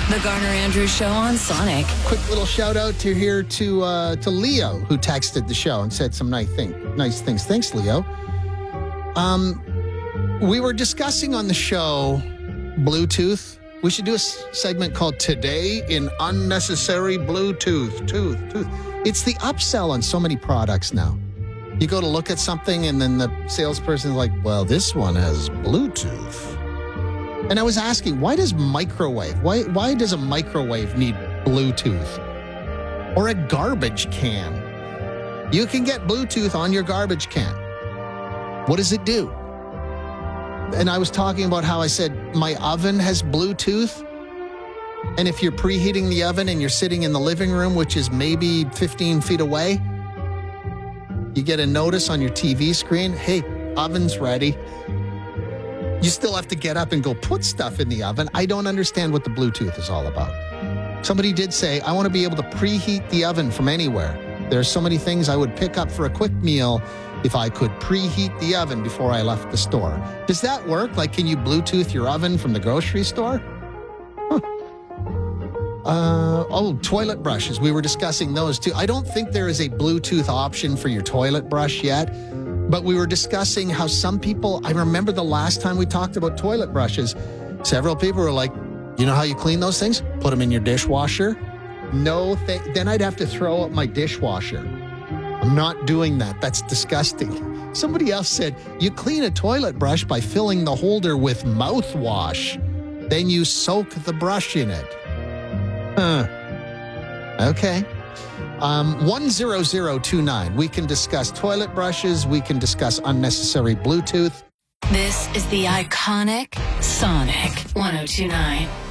The Garner Andrews Show on Sonic. Quick little shout out to Leo, who texted the show and said some nice things. Thanks, Leo. We were discussing on the show Bluetooth. We should do a segment called Today in Unnecessary Bluetooth. It's the upsell on so many products now. You go to look at something and then the salesperson's like, well, this one has Bluetooth. And I was asking, why does a microwave need Bluetooth? Or a garbage can? You can get Bluetooth on your garbage can. What does it do? And I was talking about how I said my oven has Bluetooth. And if you're preheating the oven and you're sitting in the living room, which is maybe 15 feet away, you get a notice on your TV screen, hey, oven's ready. You still have to get up and go put stuff in the oven. I don't understand what the Bluetooth is all about. Somebody did say, I want to be able to preheat the oven from anywhere. There are so many things I would pick up for a quick meal if I could preheat the oven before I left the store. Does that work? Like, can you Bluetooth your oven from the grocery store? Toilet brushes. We were discussing those too. I don't think there is a Bluetooth option for your toilet brush yet, but we were discussing how some people, I remember the last time we talked about toilet brushes, several people were like, you know how you clean those things? Put them in your dishwasher? No, then I'd have to throw out my dishwasher. I'm not doing that. That's disgusting. Somebody else said, you clean a toilet brush by filling the holder with mouthwash. Then you soak the brush in it. Okay. 10029. We can discuss toilet brushes. We can discuss unnecessary Bluetooth. This is the iconic Sonic 1029.